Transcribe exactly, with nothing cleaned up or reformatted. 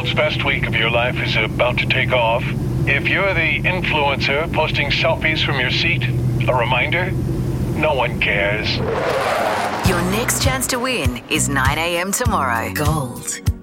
world's best week of your life is about to take off, if you're the influencer posting selfies from your seat, a reminder, no one cares. Your next chance to win is nine a.m. tomorrow. Gold